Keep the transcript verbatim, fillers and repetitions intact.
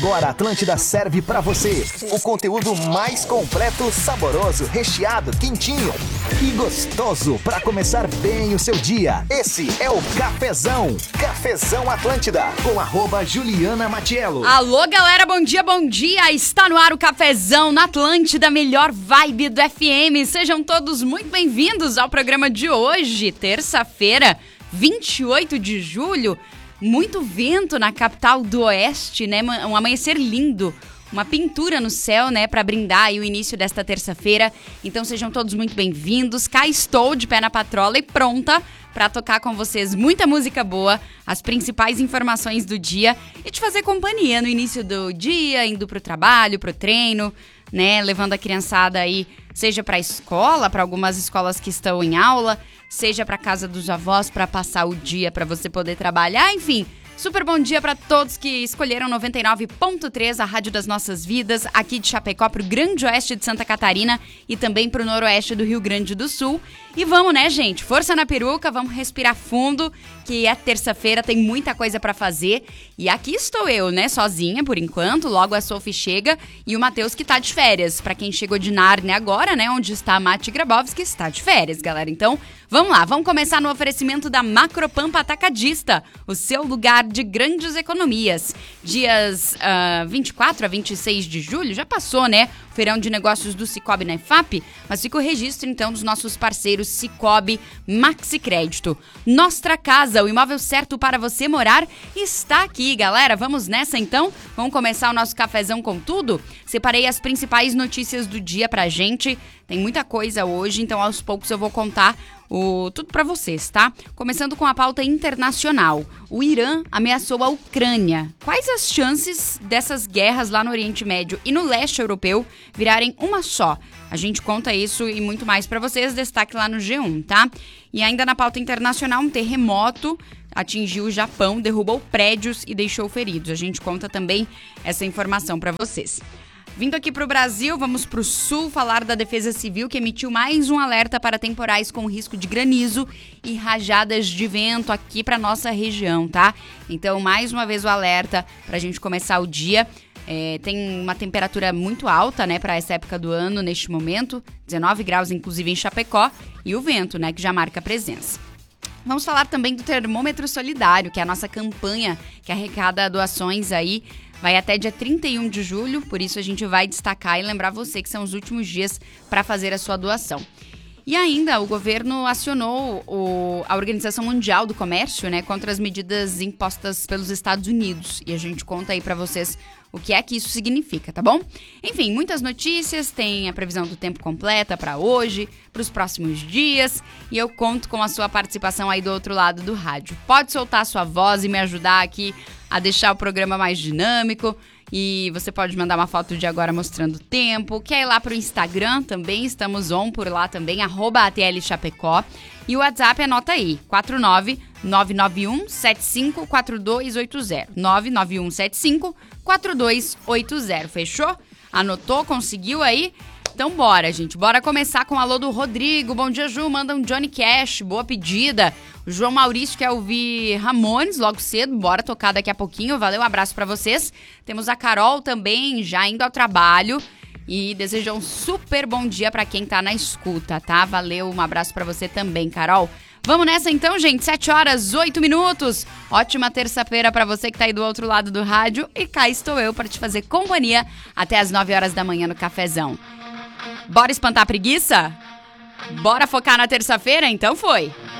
Agora a Atlântida serve pra você o conteúdo mais completo, saboroso, recheado, quentinho e gostoso pra começar bem o seu dia. Esse é o Cafezão. Cafezão Atlântida com arroba Juliana Matiello. Alô, galera, bom dia, bom dia. Está no ar o Cafezão na Atlântida, melhor vibe do F M. Sejam todos muito bem-vindos ao programa de hoje, terça-feira, vinte e oito de julho. Muito vento na capital do Oeste, né? Um amanhecer lindo, uma pintura no céu, né? Para brindar aí o início desta terça-feira. Então sejam todos muito bem-vindos. Cá estou de pé na patrola e pronta para tocar com vocês muita música boa, as principais informações do dia e te fazer companhia no início do dia, indo pro trabalho, pro treino, né? Levando a criançada aí, seja para a escola, para algumas escolas que estão em aula, seja para casa dos avós, para passar o dia, para você poder trabalhar, enfim. Super bom dia para todos que escolheram noventa e nove ponto três, a rádio das nossas vidas, aqui de Chapecó pro Grande Oeste de Santa Catarina e também pro Noroeste do Rio Grande do Sul. E vamos, né, gente? Força na peruca, vamos respirar fundo, que é terça-feira, tem muita coisa para fazer. E aqui estou eu, né, sozinha por enquanto, logo a Sophie chega e o Matheus que tá de férias. Para quem chegou de Nárnia agora, né, onde está a Mati Grabowski, está de férias, galera. Então, vamos lá, vamos começar no oferecimento da Macropampa Atacadista, o seu lugar de grandes economias. Dias uh, vinte e quatro a vinte e seis de julho, já passou, né? O feirão de negócios do Cicobi na EFAP, mas fica o registro, então, dos nossos parceiros Cicobi Maxi Crédito. Nostra Casa, o imóvel certo para você morar, está aqui, galera. Vamos nessa, então? Vamos começar o nosso cafezão com tudo? Separei as principais notícias do dia pra gente. Tem muita coisa hoje, então aos poucos eu vou contar o, tudo pra vocês, tá? Começando com a pauta internacional. O Irã ameaçou a Ucrânia. Quais as chances dessas guerras lá no Oriente Médio e no leste europeu virarem uma só? A gente conta isso e muito mais pra vocês, destaque lá no G um, tá? E ainda na pauta internacional, um terremoto atingiu o Japão, derrubou prédios e deixou feridos. A gente conta também essa informação pra vocês. Vindo aqui para o Brasil, vamos para o Sul falar da Defesa Civil, que emitiu mais um alerta para temporais com risco de granizo e rajadas de vento aqui para nossa região, tá? Então, mais uma vez o alerta para a gente começar o dia. É, tem uma temperatura muito alta, né, para essa época do ano, neste momento, dezenove graus, inclusive em Chapecó, e o vento, né, que já marca presença. Vamos falar também do Termômetro Solidário, que é a nossa campanha que arrecada doações aí. Vai até dia trinta e um de julho, por isso a gente vai destacar e lembrar você que são os últimos dias para fazer a sua doação. E ainda o governo acionou o, a Organização Mundial do Comércio, né, contra as medidas impostas pelos Estados Unidos. E a gente conta aí para vocês o que é que isso significa, tá bom? Enfim, muitas notícias, tem a previsão do tempo completa para hoje, para os próximos dias, e eu conto com a sua participação aí do outro lado do rádio. Pode soltar a sua voz e me ajudar aqui a deixar o programa mais dinâmico. E você pode mandar uma foto de agora mostrando o tempo. Quer ir lá pro Instagram também? Estamos on por lá também, arroba A T L Chapecó. E o WhatsApp, anota aí, quatro nove nove nove um sete cinco quatro dois oito zero. nove nove um sete cinco quatro dois oito zero. Fechou? Anotou? Conseguiu aí? Então bora, gente. Bora começar com o alô do Rodrigo. Bom dia, Ju. Manda um Johnny Cash. Boa pedida. O João Maurício quer ouvir Ramones logo cedo. Bora tocar daqui a pouquinho. Valeu, um abraço pra vocês. Temos a Carol também, já indo ao trabalho. E desejo um super bom dia pra quem tá na escuta, tá? Valeu, um abraço pra você também, Carol. Vamos nessa então, gente. sete horas, oito minutos. Ótima terça-feira pra você que tá aí do outro lado do rádio. E cá estou eu pra te fazer companhia até as nove horas da manhã no Cafezão. Bora espantar a preguiça? Bora focar na terça-feira? Então foi!